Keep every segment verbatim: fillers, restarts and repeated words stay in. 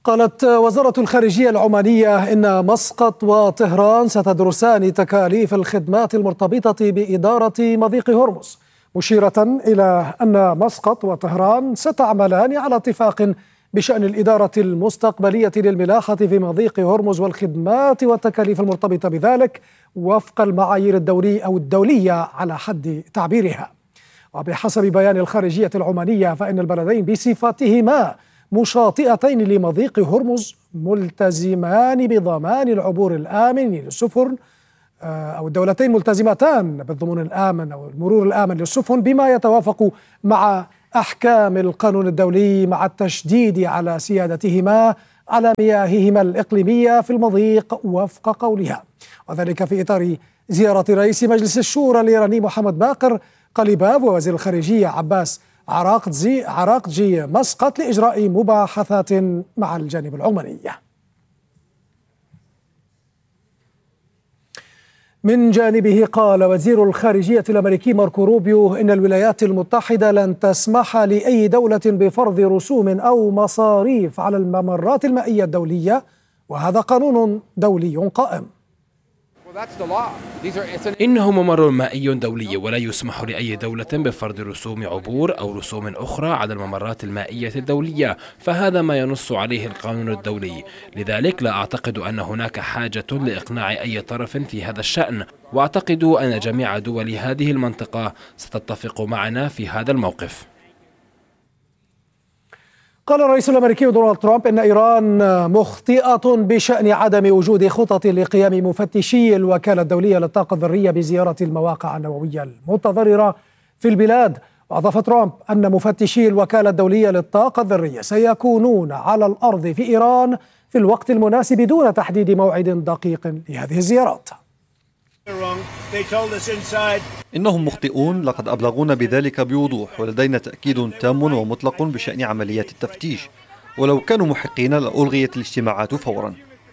قالت وزارة الخارجية العمانية إن مسقط وطهران ستدرسان تكاليف الخدمات المرتبطة بإدارة مضيق هرمز، مشيرة إلى أن مسقط وطهران ستعملان على اتفاق بشأن الإدارة المستقبلية للملاحة في مضيق هرمز والخدمات والتكاليف المرتبطة بذلك وفق المعايير الدولي أو الدولية على حد تعبيرها. وبحسب بيان الخارجية العمانية فإن البلدين بصفتهما مشاطئتين لمضيق هرمز ملتزمان بضمان العبور الآمن للسفن، أو الدولتين ملتزمتان بالضمان الآمن أو المرور الآمن للسفن بما يتوافق مع أحكام القانون الدولي، مع التشديد على سيادتهما على مياههما الإقليمية في المضيق وفق قولها، وذلك في إطار زيارة رئيس مجلس الشورى الإيراني محمد باقر قليباف ووزير الخارجية عباس عراقجي عراقجي مسقط لإجراء مباحثات مع الجانب العماني. من جانبه قال وزير الخارجية الأمريكي ماركو روبيو إن الولايات المتحدة لن تسمح لأي دولة بفرض رسوم أو مصاريف على الممرات المائية الدولية، وهذا قانون دولي قائم. إنه ممر مائي دولي ولا يسمح لأي دولة بفرض رسوم عبور أو رسوم أخرى على الممرات المائية الدولية، فهذا ما ينص عليه القانون الدولي. لذلك لا أعتقد أن هناك حاجة لإقناع أي طرف في هذا الشأن، وأعتقد أن جميع دول هذه المنطقة ستتفق معنا في هذا الموقف. قال الرئيس الأمريكي دونالد ترامب إن إيران مخطئة بشأن عدم وجود خطط لقيام مفتشي الوكالة الدولية للطاقة الذرية بزيارة المواقع النووية المتضررة في البلاد. وأضاف ترامب أن مفتشي الوكالة الدولية للطاقة الذرية سيكونون على الأرض في إيران في الوقت المناسب دون تحديد موعد دقيق لهذه الزيارات. إنهم مخطئون، لقد أبلغونا بذلك بوضوح، ولدينا تأكيد تام ومطلق بشأن عمليات التفتيش، ولو كانوا محقين لألغيت الاجتماعات فورا.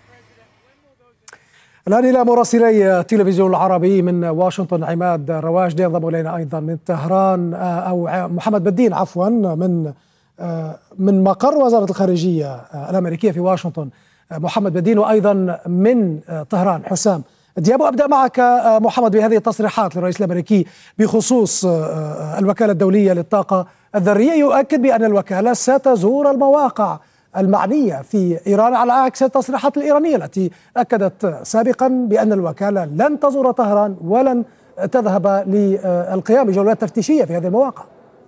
الآن إلى مراسلي التلفزيون العربي من واشنطن عماد رواش ينضم إلينا أيضا من طهران، أو محمد بدين عفوا من من مقر وزارة الخارجية الأمريكية في واشنطن محمد بدين، وأيضا من طهران حسام دياب. أبدأ معك محمد بهذه التصريحات للرئيس الأمريكي بخصوص الوكالة الدولية للطاقة الذرية، يؤكد بأن الوكالة ستزور المواقع المعنية في إيران على عكس التصريحات الإيرانية التي أكدت سابقا بأن الوكالة لن تزور طهران ولن تذهب للقيام بجولات تفتيشية في هذه المواقع.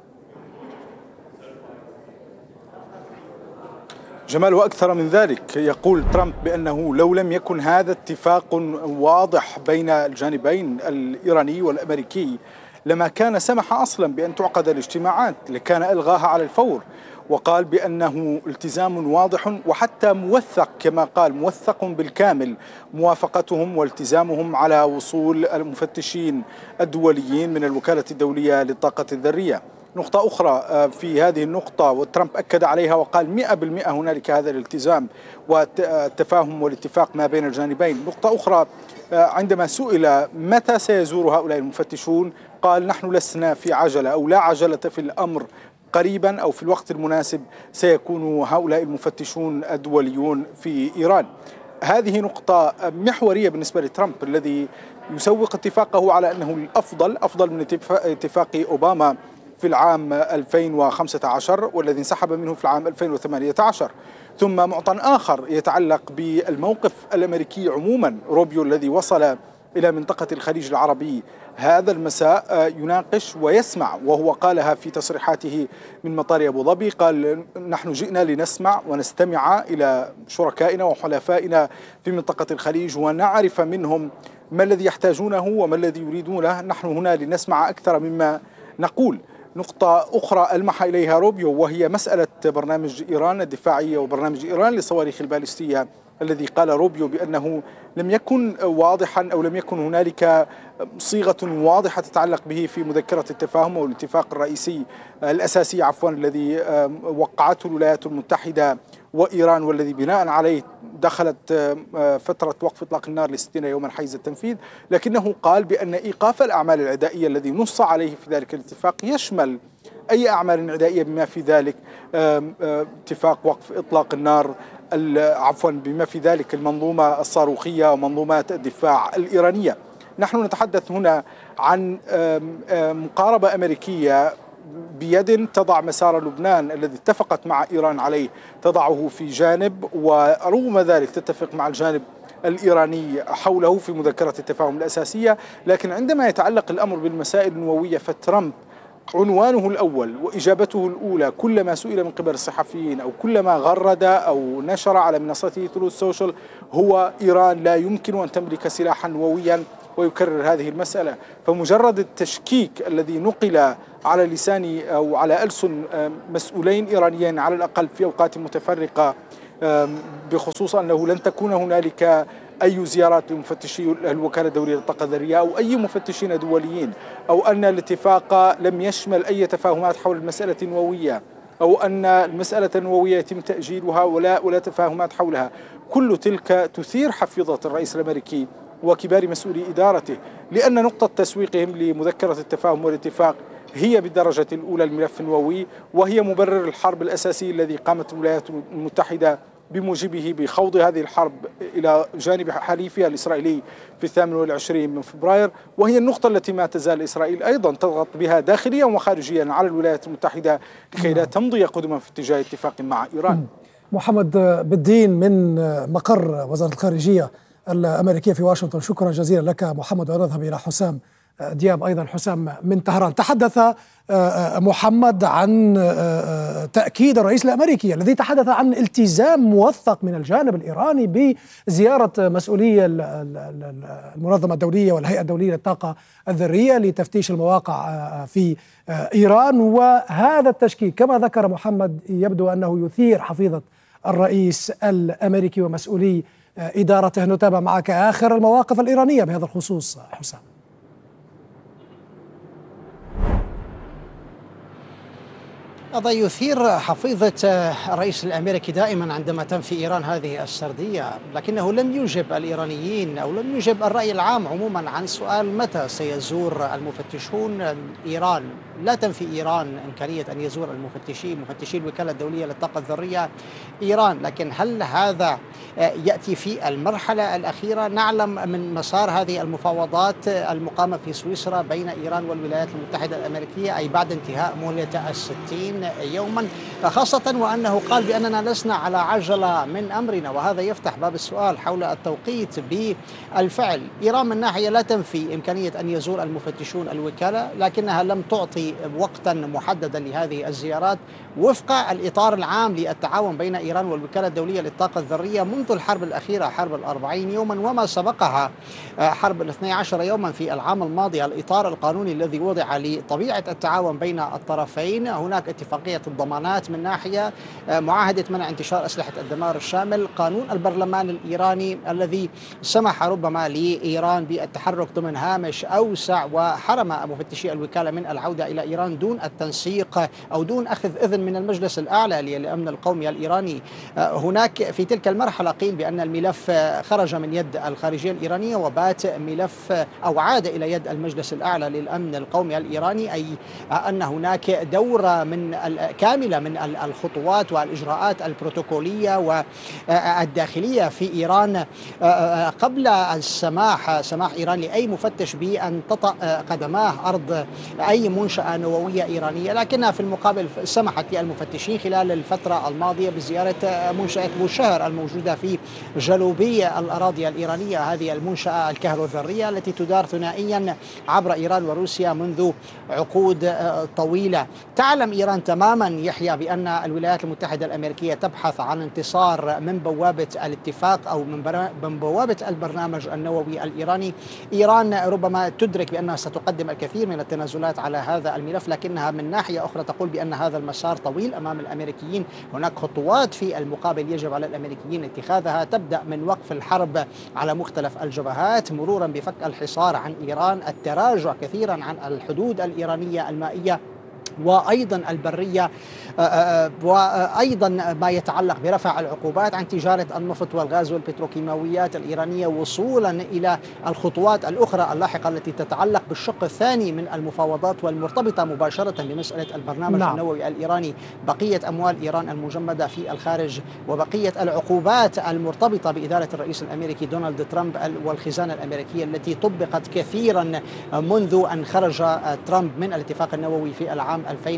جمال، وأكثر من ذلك، يقول ترامب بأنه لو لم يكن هذا اتفاق واضح بين الجانبين الإيراني والأمريكي لما كان سمح أصلا بأن تعقد الاجتماعات، لكان ألغاها على الفور. وقال بأنه التزام واضح وحتى موثق، كما قال موثق بالكامل، موافقتهم والتزامهم على وصول المفتشين الدوليين من الوكالة الدولية للطاقة الذرية. نقطة أخرى في هذه النقطة وترامب أكد عليها وقال مئة بالمئة هنالك هذا الالتزام والتفاهم والاتفاق ما بين الجانبين. نقطة أخرى، عندما سئل متى سيزور هؤلاء المفتشون قال نحن لسنا في عجلة أو لا عجلة في الأمر، قريبا أو في الوقت المناسب سيكون هؤلاء المفتشون الدوليون في إيران. هذه نقطة محورية بالنسبة لترامب الذي يسوق اتفاقه على أنه الأفضل أفضل من اتفاق أوباما في العام ألفين وخمسة عشر والذي انسحب منه في العام ألفين وثمانية عشر. ثم معطى آخر يتعلق بالموقف الأمريكي عموما، روبيو الذي وصل إلى منطقة الخليج العربي هذا المساء يناقش ويسمع، وهو قالها في تصريحاته من مطار أبو ظبي، قال نحن جئنا لنسمع ونستمع إلى شركائنا وحلفائنا في منطقة الخليج ونعرف منهم ما الذي يحتاجونه وما الذي يريدونه، نحن هنا لنسمع أكثر مما نقول. نقطة أخرى ألمح إليها روبيو وهي مسألة برنامج إيران الدفاعية وبرنامج إيران للصواريخ البالستية، الذي قال روبيو بأنه لم يكن واضحا أو لم يكن هنالك صيغة واضحة تتعلق به في مذكرة التفاهم أو الاتفاق الرئيسي الأساسي عفوا الذي وقعته الولايات المتحدة وإيران، والذي بناء عليه دخلت فترة وقف إطلاق النار لستين يوما حيز التنفيذ. لكنه قال بأن إيقاف الأعمال العدائية الذي نص عليه في ذلك الاتفاق يشمل أي أعمال عدائية بما في ذلك اتفاق وقف إطلاق النار، عفوا بما في ذلك المنظومة الصاروخية ومنظومات الدفاع الإيرانية. نحن نتحدث هنا عن مقاربة أمريكية بيد تضع مسار لبنان الذي اتفقت مع إيران عليه، تضعه في جانب، ورغم ذلك تتفق مع الجانب الإيراني حوله في مذكرة التفاهم الأساسية. لكن عندما يتعلق الأمر بالمسائل النووية فترامب عنوانه الأول وإجابته الأولى كلما سئل من قبل الصحفيين أو كلما غرد أو نشر على منصته تروث سوشيال هو إيران لا يمكن أن تملك سلاحا نوويا، ويكرر هذه المسألة. فمجرد التشكيك الذي نقل على لسان أو على ألسن مسؤولين إيرانيين على الأقل في أوقات متفرقة بخصوص أنه لن تكون هنالك أي زيارات لمفتشي الوكالة الدولية للطاقة الذرية أو أي مفتشين دوليين، أو أن الاتفاق لم يشمل أي تفاهمات حول المسألة النووية، أو أن المسألة النووية يتم تأجيلها ولا ولا تفاهمات حولها، كل تلك تثير حفيظة الرئيس الأمريكي وكبار مسؤولي إدارته، لأن نقطة تسويقهم لمذكرة التفاهم والاتفاق هي بالدرجة الأولى الملف النووي، وهي مبرر الحرب الأساسي الذي قامت الولايات المتحدة بموجبه بخوض هذه الحرب إلى جانب حليفها الإسرائيلي في الثامن والعشرين من فبراير، وهي النقطة التي ما تزال إسرائيل أيضا تضغط بها داخليا وخارجيا على الولايات المتحدة لكي لا تمضي قدما في اتجاه اتفاق مع إيران. محمد بالدين من مقر وزارة الخارجية الأمريكية في واشنطن، شكرا جزيلا لك محمد. ونذهب إلى حسام دياب أيضا. حسام من طهران، تحدث محمد عن تأكيد الرئيس الأمريكي الذي تحدث عن التزام موثق من الجانب الإيراني بزيارة مسؤولي المنظمة الدولية والهيئة الدولية للطاقة الذرية لتفتيش المواقع في إيران. وهذا التشكيك كما ذكر محمد يبدو أنه يثير حفيظة الرئيس الأمريكي ومسؤولي إدارته. نتابع معك آخر المواقف الإيرانية بهذا الخصوص حسام. هذا يثير حفيظة الرئيس الأمريكي دائما عندما تنفي إيران هذه السردية، لكنه لم يجب الإيرانيين أو لم يجب الرأي العام عموما عن سؤال متى سيزور المفتشون إيران. لا تنفي إيران إمكانية أن يزور المفتشين مفتشي الوكالة الدولية للطاقة الذرية إيران، لكن هل هذا يأتي في المرحلة الأخيرة؟ نعلم من مسار هذه المفاوضات المقامة في سويسرا بين إيران والولايات المتحدة الأمريكية أي بعد انتهاء مهلة الستين يوما، خاصة وأنه قال بأننا لسنا على عجلة من أمرنا، وهذا يفتح باب السؤال حول التوقيت بالفعل. إيران من ناحية لا تنفي إمكانية أن يزور المفتشون الوكالة، لكنها لم تعطي وقتا محددا لهذه الزيارات وفق الإطار العام للتعاون بين إيران والوكالة الدولية للطاقة الذرية منذ الحرب الأخيرة، حرب الأربعين يوما وما سبقها حرب الاثني عشر يوما في العام الماضي. الإطار القانوني الذي وضع لطبيعة التعاون بين الطرفين، هناك اتفاقية الضمانات من ناحية، معاهدة منع انتشار أسلحة الدمار الشامل، قانون البرلمان الإيراني الذي سمح ربما لإيران بالتحرك ضمن هامش أوسع وحرم مفتشي الوكالة من العودة إلى إيران دون التنسيق أو دون أخذ إذن من المجلس الأعلى للأمن القومي الإيراني. هناك في تلك المرحلة قيل بأن الملف خرج من يد الخارجية الإيرانية وبات ملف أو عاد إلى يد المجلس الأعلى للأمن القومي الإيراني، أي أن هناك دورة من كاملة من الخطوات والإجراءات البروتوكولية والداخلية في إيران قبل السماح سماح إيران لأي مفتش بأن تطأ قدماه أرض أي منشأة نووية إيرانية. لكنها في المقابل سمحت للمفتشين خلال الفترة الماضية بزيارة منشأة بوشهر الموجودة في جنوبي الأراضي الإيرانية، هذه المنشأة الكهروذرية التي تدار ثنائيا عبر إيران وروسيا منذ عقود طويلة. تعلم إيران تماما يحيى بأن الولايات المتحدة الأمريكية تبحث عن انتصار من بوابة الاتفاق أو من بوابة البرنامج النووي الإيراني. إيران ربما تدرك بأنها ستقدم الكثير من التنازلات على هذا الملف، لكنها من ناحية أخرى تقول بأن هذا المسار طويل أمام الأمريكيين، هناك خطوات في المقابل يجب على الأمريكيين اتخاذها، تبدأ من وقف الحرب على مختلف الجبهات مرورا بفك الحصار عن إيران، التراجع كثيرا عن الحدود الإيرانية المائية، وأيضا البرية، وأيضا ما يتعلق برفع العقوبات عن تجارة النفط والغاز والبتروكيماويات الإيرانية، وصولا إلى الخطوات الأخرى اللاحقة التي تتعلق بالشق الثاني من المفاوضات والمرتبطة مباشرة بمسألة البرنامج نعم. النووي الإيراني، بقية أموال إيران المجمدة في الخارج، وبقية العقوبات المرتبطة بإدارة الرئيس الأمريكي دونالد ترامب والخزانة الأمريكية التي طبقت كثيرا منذ أن خرج ترامب من الاتفاق النووي في العام ألفين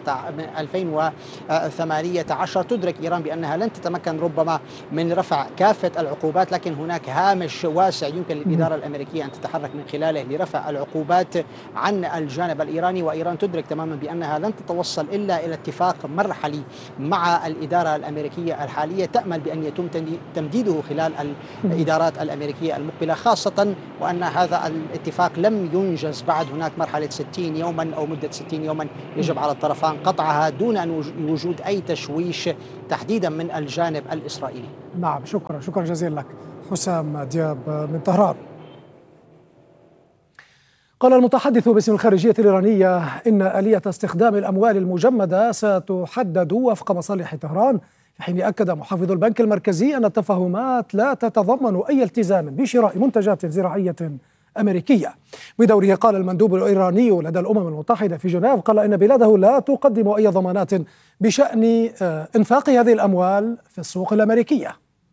وثمانية عشر. تدرك إيران بأنها لن تتمكن ربما من رفع كافة العقوبات، لكن هناك هامش واسع يمكن للإدارة الأمريكية أن تتحرك من خلاله لرفع العقوبات عن الجانب الإيراني. وإيران تدرك تماما بأنها لن تتوصل إلا إلى اتفاق مرحلي مع الإدارة الأمريكية الحالية، تأمل بأن يتم تمديده خلال الإدارات الأمريكية المقبلة، خاصة وأن هذا الاتفاق لم ينجز بعد. هناك مرحلة ستين يوما أو مدة ستين يوما يجب على الطرفان قطعها دون أن وجود أي تشويش تحديدا من الجانب الإسرائيلي. نعم، شكرا شكرا جزيلا لك حسام دياب من طهران. قال المتحدث باسم الخارجية الإيرانية إن آلية استخدام الأموال المجمدة ستحدد وفق مصالح طهران، في حين أكد محافظ البنك المركزي أن التفاهمات لا تتضمن أي التزام بشراء منتجات زراعية أمريكية. بدوره قال المندوب الإيراني لدى الأمم المتحدة في جنيف قال إن بلاده لا تقدم أي ضمانات بشأن إنفاق هذه الأموال في السوق الأمريكية.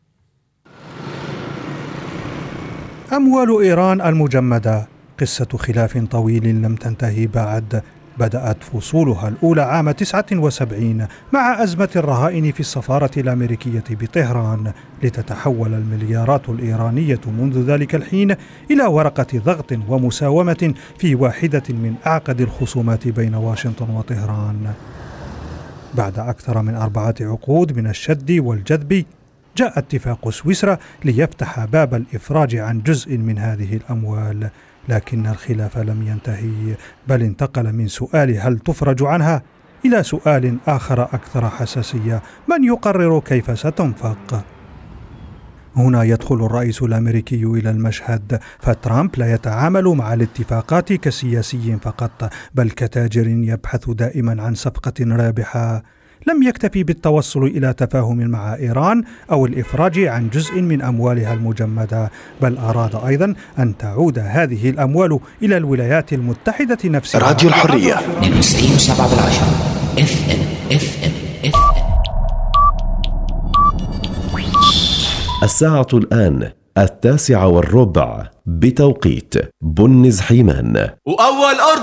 أموال إيران المجمدة قصة خلاف طويل لم تنتهي بعد. بدأت فصولها الأولى عام تسعة وسبعين مع أزمة الرهائن في السفارة الأمريكية بطهران، لتتحول المليارات الإيرانية منذ ذلك الحين إلى ورقة ضغط ومساومة في واحدة من أعقد الخصومات بين واشنطن وطهران. بعد أكثر من أربعة عقود من الشد والجذب، جاء اتفاق سويسرا ليفتح باب الإفراج عن جزء من هذه الأموال، لكن الخلاف لم ينتهي، بل انتقل من سؤال هل تفرج عنها إلى سؤال آخر أكثر حساسية: من يقرر كيف ستنفق؟ هنا يدخل الرئيس الأمريكي إلى المشهد، فترامب لا يتعامل مع الاتفاقات كسياسي فقط، بل كتاجر يبحث دائما عن صفقة رابحة. لم يكتفي بالتوصل إلى تفاهم مع إيران أو الإفراج عن جزء من أموالها المجمدة، بل أراد أيضا أن تعود هذه الأموال إلى الولايات المتحدة نفسها. راديو الحرية اثنين وتسعين فاصلة سبعة بالعشرة اف ام اف ام اف ام. الساعة الآن التاسعة والربع بتوقيت بنز حيمان. وأول أرض